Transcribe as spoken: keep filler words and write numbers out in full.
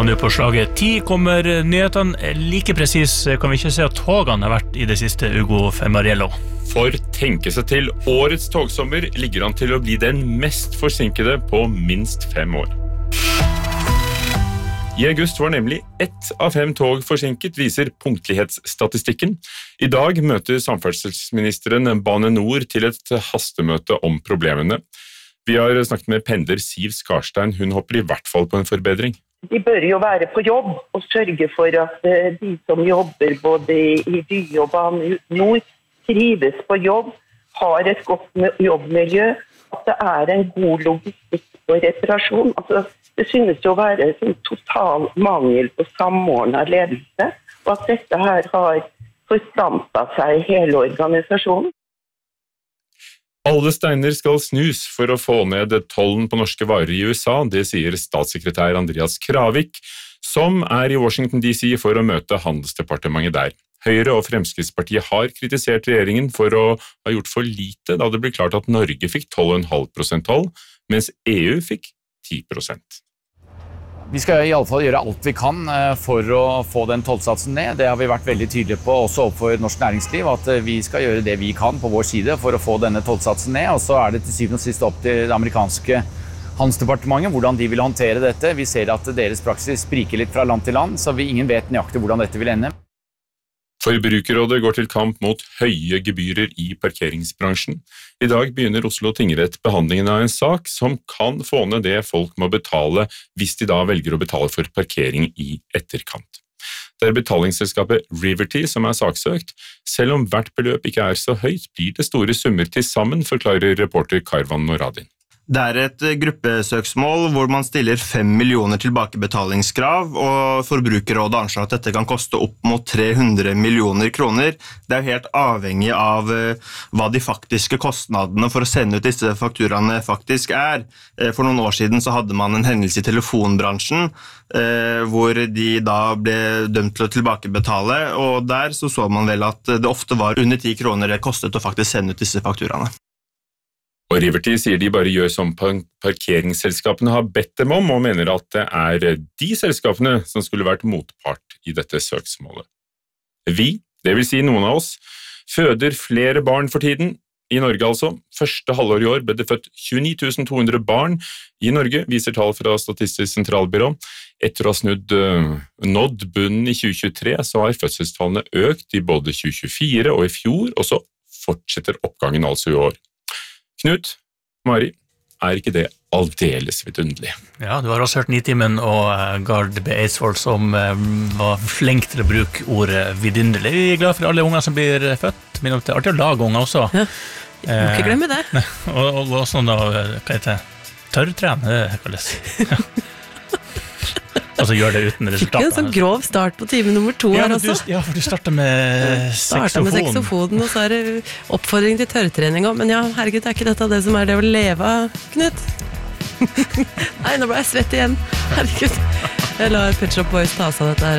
Og nå på slaget ti kommer nyhetene. Like presis kan vi ikke se at togene har vært i det siste, Ugo Fermariello. For tenke seg til, årets togsommer ligger an til å bli den mest forsinkede på minst fem år. I august var nemlig ett av fem tog forsinket, viser punktlighetsstatistikken. I dag møter samferdselsministeren Bane Nor til et hastemøte om problemene. Vi har snakket med pendler Siv Skarstein, hun håper i hvert fall på en forbedring. De bør jo være på jobb og sørge for at de som jobber både i Vy og Bane Nor trives på jobb, har et godt jobbmiljø, at det er en god logistikk på reparasjon. Altså, det synes jo å være en total mangel på samordnet ledelse, og at dette her har forstampet seg i hele organisasjonen. Alle steiner skal snus for å få ned tollen på norske varer i U S A, det sier statssekretær Andreas Kravik, som er i Washington D C for å møte handelsdepartementet der. Høyre og Fremskrittspartiet har kritisert regjeringen for å ha gjort for lite da det ble klart at Norge fikk tolv komma fem prosent toll, mens E U fikk ti prosent. Vi skal i alle fall gjøre alt vi kan for å få den tollsatsen ned. Det har vi vært veldig tydelige på, også overfor norsk næringsliv, at vi skal gjøre det vi kan på vår side for å få denne tollsatsen ned. Og så er det til syvende og sist opp til det amerikanske handelsdepartementet hvordan de vil håndtere dette. Vi ser at deres praksis spriker litt fra land til land, så vi ingen vet nøyaktig hvordan dette vil ende. Forbrukerrådet går til kamp mot høye gebyrer i parkeringsbransjen. I dag begynner Oslo tingrett behandlingen av en sak som kan få ned det folk må betale hvis de da velger å betale for parkering i etterkant. Det er betalingsselskapet Riverty som er saksøkt. Selv om hvert beløp ikke er så høyt, blir det store summer til sammen, forklarer reporter Karvan Noradin. Det er et gruppesøksmål hvor man stiller fem millioner tilbakebetalingskrav, og Forbrukerrådet anslår at dette kan koste opp mot tre hundre millioner kroner. Det er jo helt avhengig av hva de faktiske kostnadene for å sende ut disse fakturaene faktisk er. For noen år siden så hadde man en hendelse i telefonbransjen, hvor de da ble dømt til å tilbakebetale, og der så så man vel at det ofte var under ti kroner det kostet å faktisk sende ut disse fakturaene. Og Riverty sier de bare gjør som parkeringsselskapene har bedt dem om, og mener at det er de selskapene som skulle vært motpart i dette søksmålet. Vi, det vil si noen av oss, føder flere barn for tiden, i Norge altså. Første halvår i år ble det født tjueni tusen to hundre barn i Norge, viser tall fra Statistisk sentralbyrå. Etter å ha snudd nådd bunnen i tjue tjuetre, så har fødselstallene økt i både tjue tjuefire og i fjor, og så fortsetter oppgangen altså i år. Knut, Mari, er ikke det aldeles vidunderlig? Ja, du har også hørt Nitimen og Gard B. Eidsvoll som var flink til å bruke ordet vidunderlig. Vi er glad for alle unger som blir født, men det er artig å lage unger også. Ja, jeg må ikke glemme det. Og, og også da, hva heter det? Tørrtren, det kalles. Ja. Altså gjør det uten resultat. En sånn grov start på time nummer to ja, her du, også. Ja, for du startet med startet med seksofonen, og så er det oppfordring til tørrtrening også. Men ja, herregud, er ikke dette det som er det å leve av, Knut? Nei, nå ble jeg svett igjen. Herregud. Jeg lar Pet Shop Boys ta seg av dette her.